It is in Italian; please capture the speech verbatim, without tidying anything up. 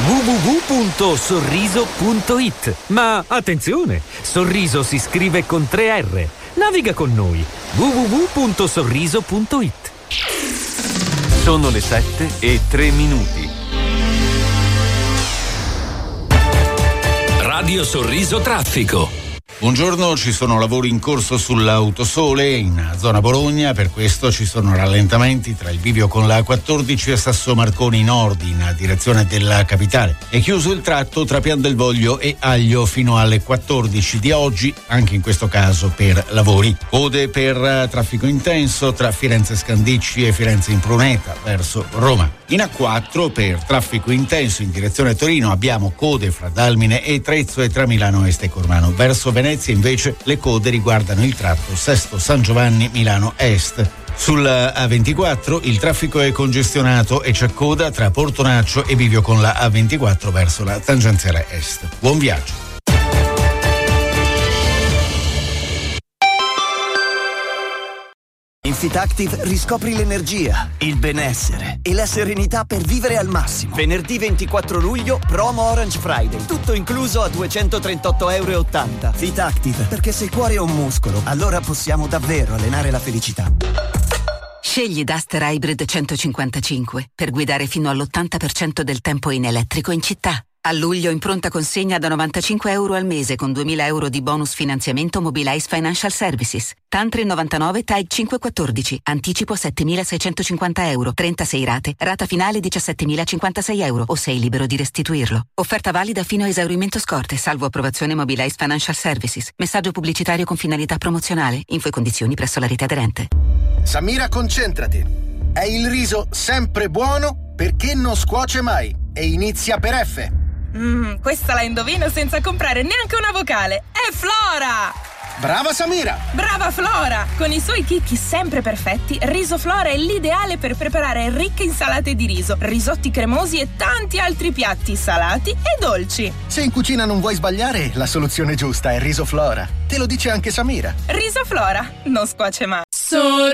w w w punto sorriso punto i t. Ma attenzione, Sorriso si scrive con tre R. Naviga con noi. w w w punto sorriso punto i t. Sono le sette e tre minuti. Radio Sorriso Traffico. Buongiorno, ci sono lavori in corso sull'Autosole in zona Bologna, per questo ci sono rallentamenti tra il bivio con la quattordici e Sasso Marconi Nord in direzione della capitale. È chiuso il tratto tra Pian del Voglio e Aglio fino alle quattordici di oggi, anche in questo caso per lavori. Code per traffico intenso tra Firenze Scandicci e Firenze Impruneta verso Roma. In A quattro per traffico intenso in direzione Torino abbiamo code fra Dalmine e Trezzo e tra Milano Est e Cormano. Verso Venezia invece le code riguardano il tratto Sesto San Giovanni Milano Est. Sulla A ventiquattro il traffico è congestionato e c'è coda tra Portonaccio e bivio con la A ventiquattro verso la tangenziale Est. Buon viaggio. In Fitactive riscopri l'energia, il benessere e la serenità per vivere al massimo. Venerdì ventiquattro luglio, promo Orange Friday. Tutto incluso a duecentotrentotto euro e ottanta. Fitactive, perché se il cuore è un muscolo, allora possiamo davvero allenare la felicità. Scegli Duster Hybrid centocinquantacinque per guidare fino all'ottanta per cento del tempo in elettrico in città. A luglio in pronta consegna da novantacinque euro al mese con duemila euro di bonus finanziamento Mobilize Financial Services. Tantri novantanove T A I cinquecentoquattordici. Anticipo settemilaseicentocinquanta euro. trentasei rate. Rata finale diciassettemilacinquantasei euro o sei libero di restituirlo. Offerta valida fino a esaurimento scorte, salvo approvazione Mobilize Financial Services. Messaggio pubblicitario con finalità promozionale. Info e condizioni presso la rete aderente. Samira, concentrati. È il riso sempre buono perché non scuoce mai e inizia per F. Mmm, questa la indovino senza comprare neanche una vocale. È Flora! Brava Samira! Brava Flora! Con i suoi chicchi sempre perfetti, Riso Flora è l'ideale per preparare ricche insalate di riso, risotti cremosi e tanti altri piatti salati e dolci. Se in cucina non vuoi sbagliare, la soluzione giusta è Riso Flora. Te lo dice anche Samira. Riso Flora, non scuoce mai. Sorriso